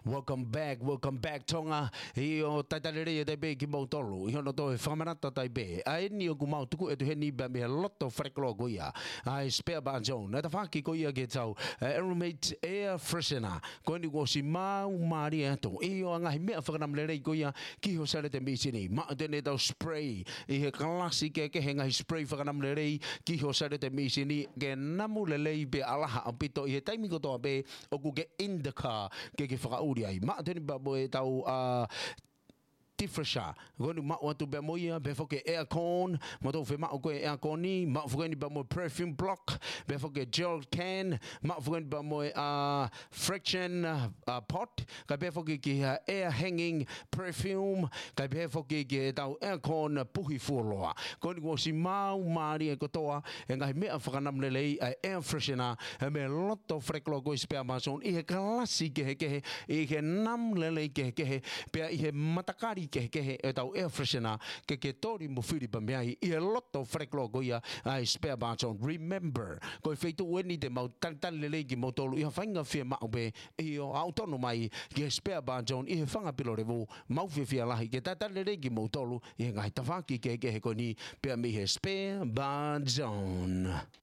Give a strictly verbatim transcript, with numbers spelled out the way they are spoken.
Welcome back, welcome back tonga. Io tatalere te be ki mo tolu. Io no to e famana tatai be. Ai ni o kumau tuku e tu he ni ba me lotto freklo go ia. Ai spare ba zone. Na ta faki ko ia ke tau. Aeromate air freshener. Ko ni go si mau mari ato. Io anga me afakana mlere ko ia ki ho sale te misini. Ma te ne tau spray. I he classic ke ke henga spray fakana mlere ki ho sale te misini ke namu lele be alaha apito i he taimi ko to be o ku ke in the car ke ke whakauri ai. Ma tēni pa mo e tau uh, tifresha. Goni ma watu be mo ia be foke aircon, ma tau fe ma o koe aircon ni, ma fukeni ba mo perfume block, be foke gel can, ma fukeni ba mo uh, friction uh, pot, ka be foke ki uh, air hanging perfume, ka be foke ki tau aircon puhi fuoloa. Goni ko si mau maari e kotoa, e ngai mea whakanam lelei a air freshener, e me loto freklo ko i spare Amazon, i he kalasi kehe kehe, i he nam lelei kehe kehe, pea i he matakari ke ke e tau air freshener ke ke tori mo whiri pa mea i e loto freklo ko ia ai spare Amazon. Remember, ko i feitu weni te mau tantan lelei ki mo tolu i ha whainga whia mau be i o autono mai ki e spare Amazon i he whanga pilo revo mau whia whia lahi ke tantan lelei ki mo tolu i he ngai tawhaki ke ke he ko ni pea mi he spare Amazon.